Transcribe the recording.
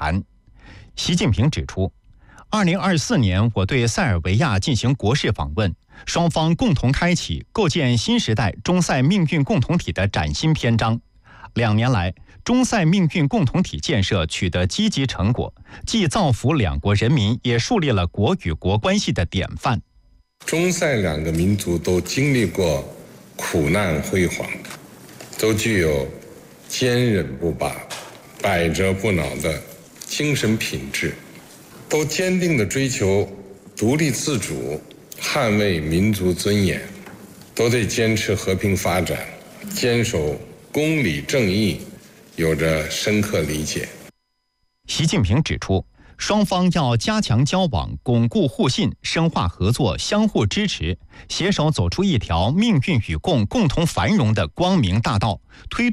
谈。习近平指出，2024年我对塞尔维亚进行国事访问，双方共同开启构建新时代中塞命运共同体的崭新篇章。2年来，中塞命运共同体建设取得积极成果，既造福两国人民，也树立了国与国关系的典范。 中塞两个民族都经历过苦难辉煌，都具有坚韧不拔、百折不挠的精神品质，都坚定地追求独立自主，捍卫民族尊严，都对坚持和平发展、坚守公理正义有着深刻理解。 习近平指出，双方要加强交往，巩固互信，深化合作，相互支持，携手走出一条命运与共、共同繁荣的光明大道，推动